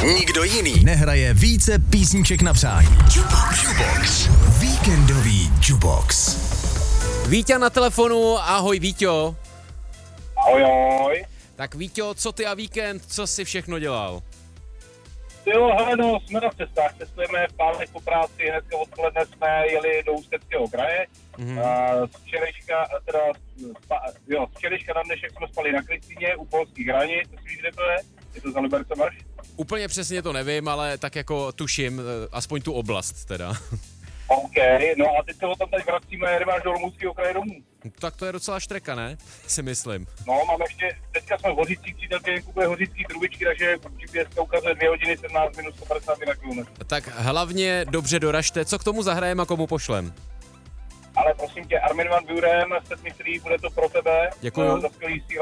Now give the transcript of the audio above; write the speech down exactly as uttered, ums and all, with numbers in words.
Nikdo jiný nehraje více písniček na přání. Jukebox. Jukebox. Víkendový Jukebox. Vítě na telefonu, ahoj Víťo. Ahoj, ahoj. Tak Víťo, co ty a víkend, co jsi všechno dělal? Jo, hele, no, jsme na cestách, cestujeme v pátek po práci, hnedka odpoledne jsme jeli do Ústeckého kraje. Mm-hmm. Uh, z včerejška, teda, spa, jo, z včerejška na dnešek jsme spali na Kristýně u polských hranic, co si víš, kde to je? Je to za Liberce marš? Úplně přesně to nevím, ale tak jako tuším, aspoň tu oblast teda. OK, no a teď se ho tam tady vracíme, jdeme až do Olomouckého kraje domů. Tak to je docela štreka, ne? Si myslím. No, máme ještě, teďka jsme v Hořicích, přítelkyně kupuje hořický trubičky, takže G P S ukazuje dvě hodiny sedmnáct minut sto padesát na kilometr. Tak hlavně dobře doražte, co k tomu zahrajeme a komu pošlem? Ale prosím tě, Armin van Buuren, Set Me Free, bude to pro tebe. Děkuju. Za skvělý